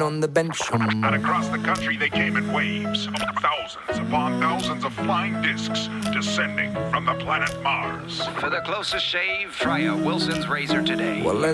sitting on the bench. And across the country they came in waves, thousands upon thousands of flying discs descending from the planet Mars. For the closest shave, try a Wilson's razor today. Well,